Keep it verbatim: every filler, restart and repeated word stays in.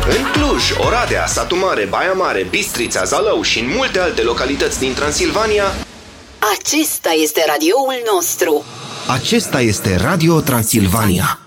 În Cluj, Oradea, Satu Mare, Baia Mare, Bistrița, Zalău și în multe alte localități din Transilvania, acesta este radioul nostru. Acesta este Radio Transilvania.